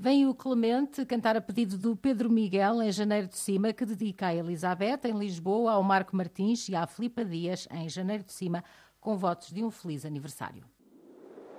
Vem o Clemente cantar a pedido do Pedro Miguel, em Janeiro de Cima, que dedica à Elizabeth, em Lisboa, ao Marco Martins e à Filipa Dias, em Janeiro de Cima, com votos de um feliz aniversário.